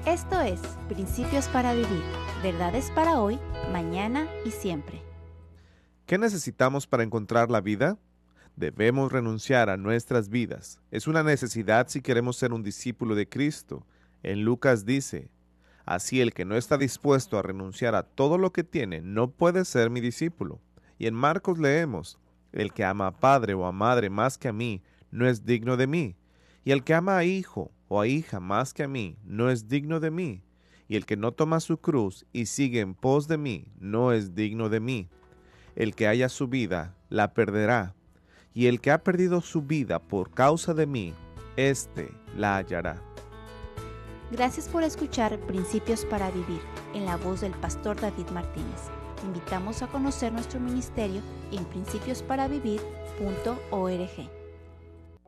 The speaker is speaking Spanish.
Esto es Principios para Vivir, verdades para hoy, mañana y siempre. ¿Qué necesitamos para encontrar la vida? Debemos renunciar a nuestras vidas. Es una necesidad si queremos ser un discípulo de Cristo. En Lucas dice, así el que no está dispuesto a renunciar a todo lo que tiene no puede ser mi discípulo. Y en Marcos leemos, el que ama a padre o a madre más que a mí no es digno de mí. Y el que ama a hijo o a hija más que a mí no es digno de mí. Y el que no toma su cruz y sigue en pos de mí no es digno de mí. El que haya su vida, la perderá, y el que ha perdido su vida por causa de mí, éste la hallará. Gracias por escuchar Principios para Vivir, en la voz del pastor David Martínez. Te invitamos a conocer nuestro ministerio en principiosparavivir.org.